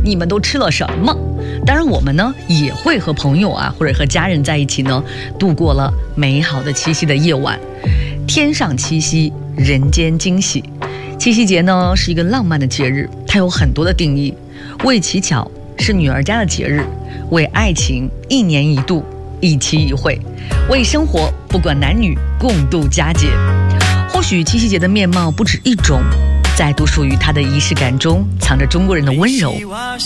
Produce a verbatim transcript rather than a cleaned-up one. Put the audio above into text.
你们都吃了什么？当然我们呢也会和朋友啊或者和家人在一起呢度过了美好的七夕的夜晚。天上七夕，人间惊喜。七夕节呢是一个浪漫的节日，它有很多的定义。为乞巧是女儿家的节日，为爱情一年一度，一期一会，为生活不管男女共度佳节。或许七夕节的面貌不止一种，在独属于它的仪式感中藏着中国人的温柔